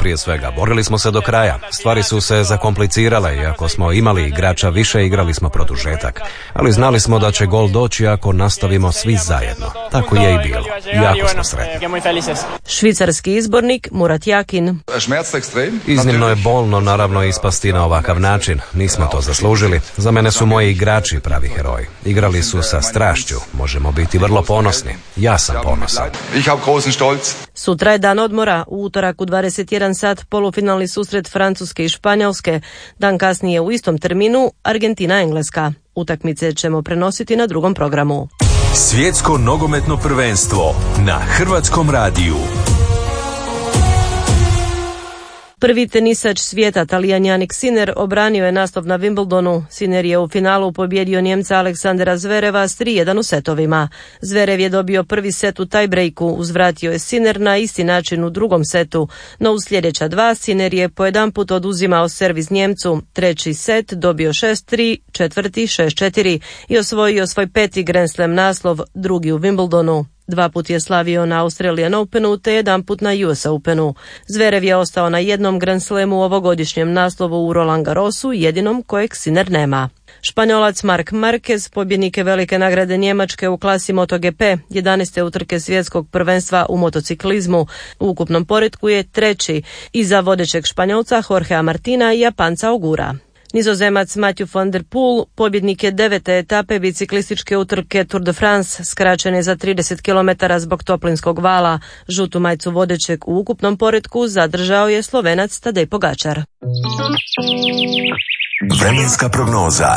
prije svega. Borili smo se do kraja. Stvari su se zakomplicirale i ako smo imali igrača više, igrali smo produžetak. Ali znali smo da će gol doći ako nastavimo svi zajedno. Tako je i bilo. Jako smo sretni. Švicarski izbornik Murat Yakin. Iznimno je bolno naravno ispasti na ovakav način. Nismo to zaslužili. Za mene su moji igrači pravi heroji. Igrali su sa strašću. Možemo biti vrlo ponosni. Ja sam ponosan. Sutra je dan odmora. U utorak u 21 sat polufinalni susret Francuske i Španjolske. Dan kasnije u istom terminu Argentina-Engleska. Utakmice ćemo prenositi na drugom programu. Svjetsko nogometno prvenstvo na Hrvatskom radiju. Prvi tenisač svijeta, Talijan Jannik Sinner, obranio je naslov na Wimbledonu. Sinner je u finalu pobjedio Njemca Aleksandra Zvereva s 3-1 u setovima. Zverev je dobio prvi set u tiebreaku, uzvratio je Sinner na isti način u drugom setu. No u sljedeća dva Sinner je po jedan put oduzimao servis Njemcu. Treći set dobio 6-3, četvrti 6-4 i osvojio svoj peti Grand Slam naslov, drugi u Wimbledonu. Dva put je slavio na Australian Openu te jedan put na US Openu. Zverev je ostao na jednom Grand Slamu u ovogodišnjem naslovu u Roland Garrosu, jedinom kojeg Sinner nema. Španjolac Marc Marquez, pobjednik velike nagrade Njemačke u klasi MotoGP, 11. utrke svjetskog prvenstva u motociklizmu. U ukupnom poretku je treći, iza vodećeg Španjolca Jorgea Martina i Japanca Ogura. Nizozemac Mathieu van der Poel, pobjednik je 9. etape biciklističke utrke Tour de France, skraćen je za 30 km zbog toplinskog vala. Žutu majicu vodećeg u ukupnom poretku zadržao je Slovenac Tadej Pogačar. Vremenska prognoza.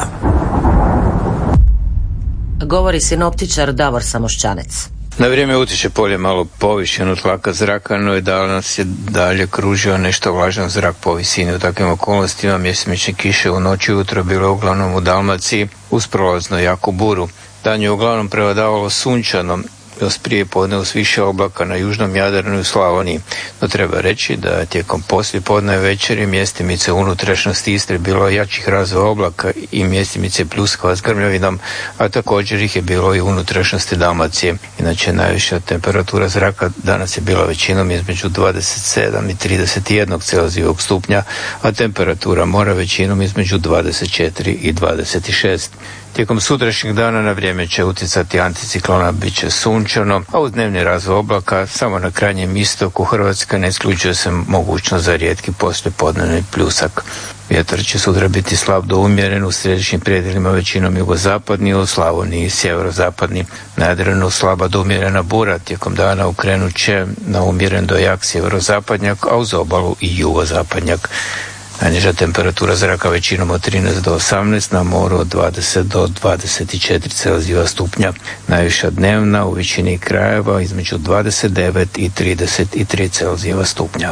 Govori sinoptičar Davor Samošćanec. Na vrijeme utječe polje malo povišeno tlaka zraka, no i da nas je dalje kružio nešto vlažan zrak po visini. U takvim okolnostima mjesečne kiše u noći ujutro bilo uglavnom u Dalmaciji uz prolazno jaku buru. Dan je uglavnom prevladavalo sunčano, još prije podne uz više oblaka na južnom Jadranu i u Slavoniji. No treba reći da je tijekom poslijepodne večeri mjestimice unutrašnjosti Istre bilo jačih razvoja oblaka i mjestimice pljuskova s grmljavinom, a također ih je bilo i unutrašnjosti Dalmacije. Inače, najviša temperatura zraka danas je bila većinom između 27 i 31 Celzijevog stupnja, a temperatura mora većinom između 24 i 26. Tijekom sutrašnjeg dana na vrijeme će utjecati anticiklona, bit će sunčano, a uz dnevni razvoj oblaka samo na krajnjem istoku Hrvatske ne isključuje se mogućnost za rijetki poslijepodnevni pljusak. Vjetar će sutra biti slab do umjeren u središnjim predjelima, većinom jugozapadni, u Slavoniji i sjeverozapadni. Na Jadranu slaba do umjerena bura, tijekom dana ukrenut će na umjeren do jak sjeverozapadnjak, a uz obalu i jugozapadnjak. Najniža temperatura zraka većinom od 13 do 18, na moru od 20 do 24 Celzijeva stupnja. Najviša dnevna u većini krajeva između 29 i 33 Celzijeva stupnja.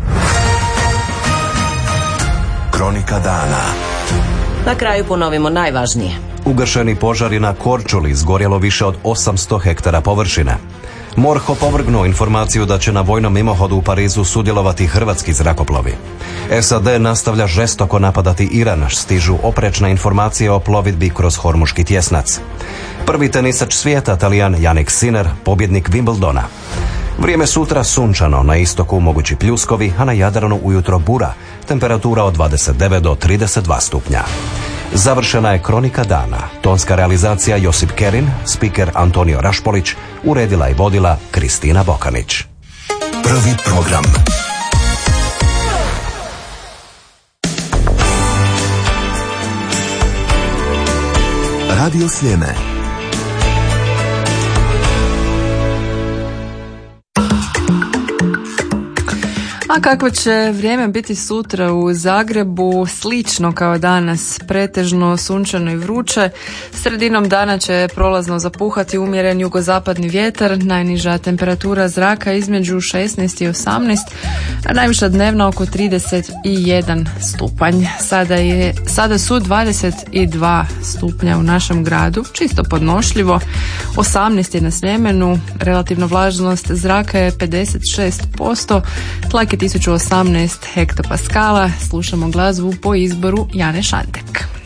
Kronika dana. Na kraju ponovimo najvažnije. Ugašeni požari na Korčuli, izgorjelo više od 800 hektara površine. MORH opovrgnuo informaciju da će na vojnom mimohodu u Parizu sudjelovati hrvatski zrakoplovi. SAD nastavlja žestoko napadati Iran, stižu oprečne informacije o plovidbi kroz Hormuški tjesnac. Prvi tenisač svijeta, Talijan Jannik Sinner, pobjednik Wimbledona. Vrijeme sutra sunčano, na istoku mogući pljuskovi, a na Jadranu ujutro bura, temperatura od 29 do 32 stupnja. Završena je kronika dana. Tonska realizacija Josip Kerin, spiker Antonio Rašpolić, uredila i vodila Kristina Bokanić. Prvi program. Radio Sljeme. A kakvo će vrijeme biti sutra u Zagrebu? Slično kao danas, pretežno sunčano i vruće. Sredinom dana će prolazno zapuhati umjeren jugozapadni vjetar, najniža temperatura zraka između 16 i 18, a najviša dnevna oko 31 stupanj. Sada su 22 stupnja u našem gradu, čisto podnošljivo, 18 je na Sljemenu, relativna vlažnost zraka je 56%, tlak je 1018 hektopaskala. Slušamo glazbu po izboru Jane Šantek.